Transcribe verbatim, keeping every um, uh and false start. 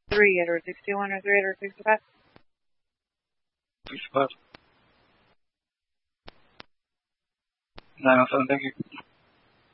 three, Edward sixty-one or three, Edward sixty-five. sixty-five. nine oh seven, thank you.